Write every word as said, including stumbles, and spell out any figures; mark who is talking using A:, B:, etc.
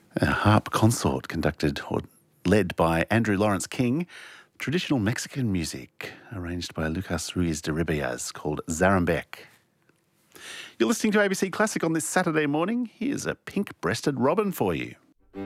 A: A harp consort conducted or led by Andrew Lawrence King, traditional Mexican music arranged by Lucas Ruiz de Ribeas called Zarambek. You're listening to A B C Classic on this Saturday morning. Here's a pink-breasted robin for you.